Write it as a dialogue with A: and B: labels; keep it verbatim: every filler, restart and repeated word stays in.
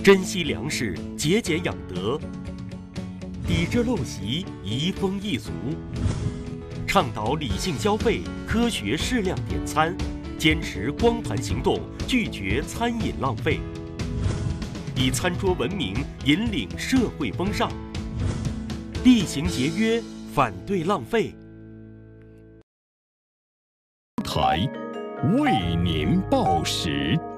A: 珍惜粮食，节俭养德，抵制陋习，移风易俗，倡导理性消费，科学适量点餐，坚持光盘行动，拒绝餐饮浪费，以餐桌文明引领社会风尚，厉行节约，反对浪费。
B: 台为您报时。